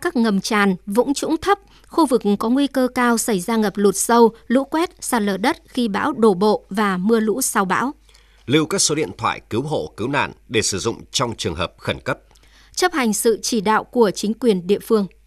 các ngầm tràn, vũng trũng thấp, khu vực có nguy cơ cao xảy ra ngập lụt sâu, lũ quét, sạt lở đất khi bão đổ bộ và mưa lũ sau bão. Lưu các số điện thoại cứu hộ, cứu nạn để sử dụng trong trường hợp khẩn cấp. Chấp hành sự chỉ đạo của chính quyền địa phương.